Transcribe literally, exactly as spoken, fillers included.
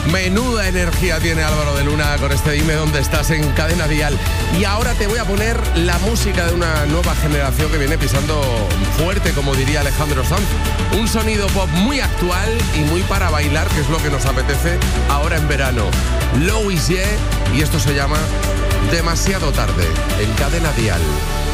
Menuda energía tiene Álvaro de Luna con este Dime Dónde Estás en Cadena Dial. Y ahora te voy a poner la música de una nueva generación que viene pisando fuerte, como diría Alejandro Sanz. Un sonido pop muy actual y muy para bailar, que es lo que nos apetece ahora en verano. Louis J. y esto se llama Demasiado Tarde en Cadena Dial.